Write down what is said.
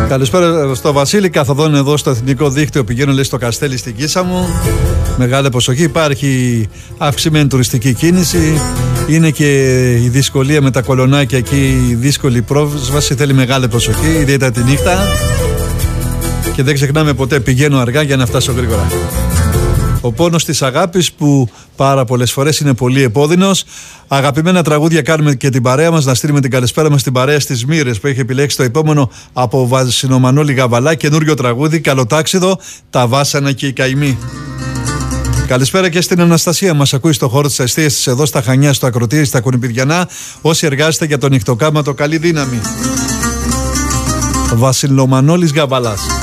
Καλησπέρα στο Βασίλη, καθοδόν εδώ στο Εθνικό Δίκτυο. Πηγαίνω, λέει, στο Καστέλι στην Κίσα μου. Μεγάλη προσοχή, υπάρχει αυξημένη τουριστική κίνηση. Είναι και η δυσκολία με τα κολονάκια εκεί, η δύσκολη πρόσβαση. Θέλει μεγάλη προσοχή, ιδιαίτερα τη νύχτα. Και δεν ξεχνάμε ποτέ, πηγαίνω αργά για να φτάσω γρήγορα. Ο πόνος της αγάπης που πάρα πολλές φορές είναι πολύ επώδυνος. Αγαπημένα τραγούδια κάνουμε και την παρέα μας. Να στείλουμε την καλησπέρα μας στην παρέα στις Μοίρες που έχει επιλέξει το επόμενο από Βασινομανόλη Γαβαλά. Καινούριο τραγούδι, καλοτάξιδο, τα βάσανα και οι καημοί. Καλησπέρα και στην Αναστασία. Μας ακούει στο χώρο της εστίασης εδώ στα Χανιά, στο Ακροτήρι, στα Κουνιπηδιανά. Όσοι εργάζεστε για το νυχτοκάματο, καλή δύναμη. Βασιλομανόλης Γαβαλάς.